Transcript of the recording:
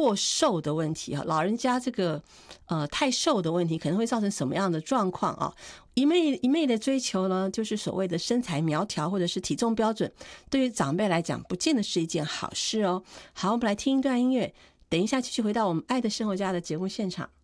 过瘦的问题啊，老人家这个太瘦的问题可能会造成什么样的状况啊？一昧的追求呢，就是所谓的身材苗条或者是体重标准，对于长辈来讲不见得是一件好事哦。好，我们来听一段音乐，等一下继续回到我们爱的生活家的节目现场。